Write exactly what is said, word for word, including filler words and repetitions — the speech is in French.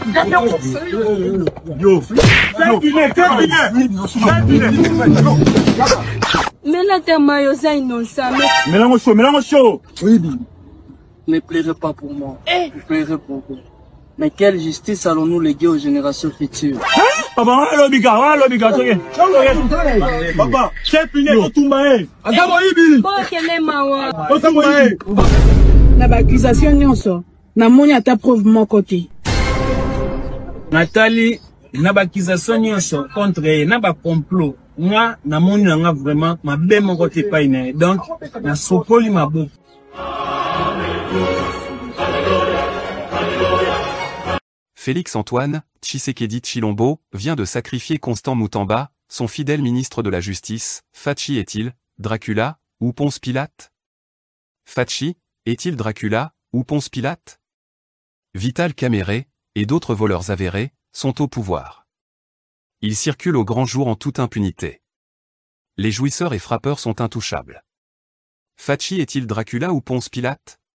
Yo, mais là, t'es maillot, ça, innocent. mélange chaud, mélange chaud. Oui, Ne pleurez pas pour moi. Je pleurerai pour vous. Mais quelle justice allons-nous léguer aux générations futures? papa, allô, biga, allô, biga, papa, c'est fini, on tombe. Bon, quel est ma On tombe. Na ba accusation nyonso na moni ata preuve mon côté. Nathalie na ba accusation nyonso contre elle na ba complot. Moi na moni nga vraiment ma be mon côté pas ine. Donc na sopoli ma boue. Félix-Antoine Tshisekedi Tshilombo vient de sacrifier Constant Moutamba, son fidèle ministre de la Justice. Fachi est-il Dracula ou Ponce Pilate? Fachi est-il Dracula ou Ponce Pilate? Vital Caméré et d'autres voleurs avérés sont au pouvoir. Ils circulent au grand jour en toute impunité. Les jouisseurs et frappeurs sont intouchables. Fachi est-il Dracula ou Ponce Pilate?